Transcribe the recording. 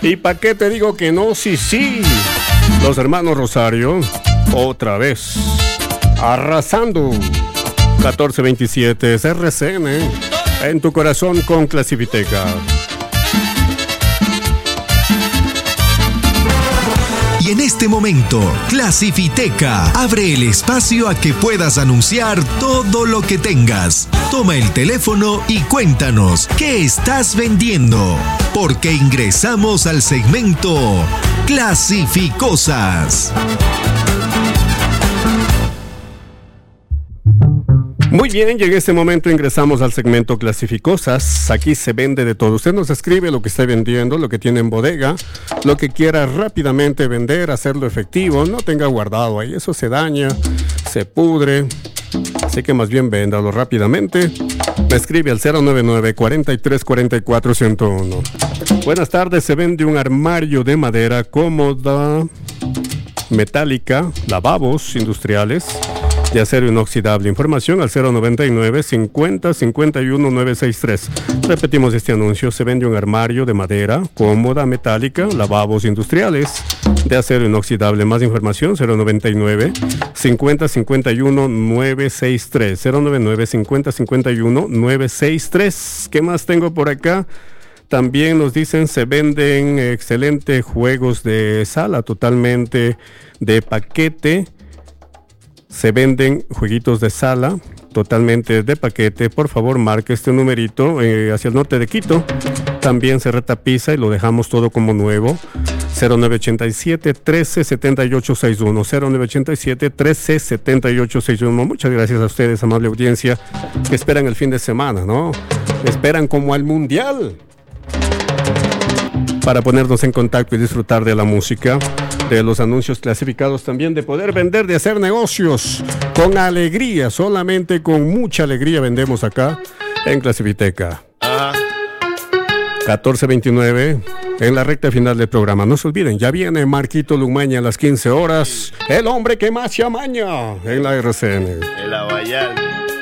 ¿Y para qué te digo que no? Sí, sí. Los hermanos Rosario, otra vez, arrasando. 1427 RCN, en tu corazón con Clasifiteca. Y en este momento, Clasifiteca abre el espacio a que puedas anunciar todo lo que tengas. Toma el teléfono y cuéntanos qué estás vendiendo, porque ingresamos al segmento Clasificosas. Muy bien, y en este momento ingresamos al segmento Clasificosas. Aquí se vende de todo. Usted nos escribe lo que está vendiendo, lo que tiene en bodega, lo que quiera rápidamente vender, hacerlo efectivo. No tenga guardado ahí, eso se daña, se pudre. Así que más bien véndalo rápidamente. Me escribe al 099-4344-101. Buenas tardes, se vende un armario de madera cómoda, metálica, lavabos industriales de acero inoxidable. Información al 099-50-51-963. Repetimos este anuncio. Se vende un armario de madera cómoda, metálica, lavabos industriales de acero inoxidable. Más información 099-50-51-963. 099-50-51-963. ¿Qué más tengo por acá? También nos dicen, se venden excelentes juegos de sala totalmente de paquete. Se venden jueguitos de sala totalmente de paquete. Por favor, marque este numerito hacia el norte de Quito. También se retapiza y lo dejamos todo como nuevo. 0987-137861. 0987-137861. Muchas gracias a ustedes, amable audiencia, que esperan el fin de semana, ¿no? Esperan como al Mundial para ponernos en contacto y disfrutar de la música, de los anuncios clasificados también, de poder vender, de hacer negocios con alegría. Solamente con mucha alegría vendemos acá en Clasifiteca. 14:29 en la recta final del programa. No se olviden, ya viene Marquito Lumaña a las 15 horas. El hombre que más se amaña en la RCN. El Abayal.